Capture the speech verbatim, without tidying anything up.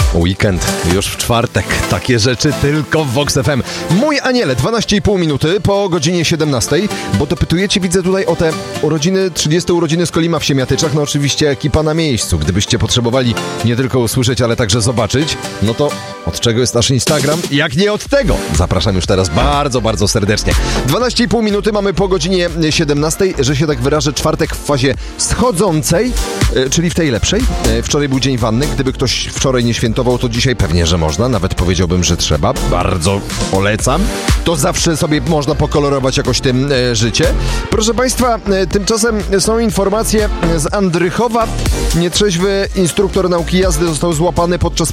Weekend już w czwartek. Takie rzeczy tylko w Vox F M. Mój aniele, dwanaście i pół minuty po godzinie siedemnastej, bo dopytujecie, widzę tutaj o te urodziny, trzydzieste urodziny z Kolima w Siemiatyczach. No oczywiście ekipa na miejscu. Gdybyście potrzebowali nie tylko usłyszeć, ale także zobaczyć, no to od czego jest nasz Instagram? Jak nie od tego? Zapraszam już teraz bardzo, bardzo serdecznie. dwanaście i pół minuty mamy po godzinie siedemnastej, że się tak wyrażę, czwartek w fazie schodzącej, czyli w tej lepszej. Wczoraj był dzień wanny. Gdyby ktoś wczoraj nie świętował, to dzisiaj pewnie, że można. Nawet powiedziałbym, że trzeba. Bardzo polecam. To zawsze sobie można pokolorować jakoś tym e, życie. Proszę Państwa, e, tymczasem są informacje z Andrychowa. Nietrzeźwy instruktor nauki jazdy został złapany podczas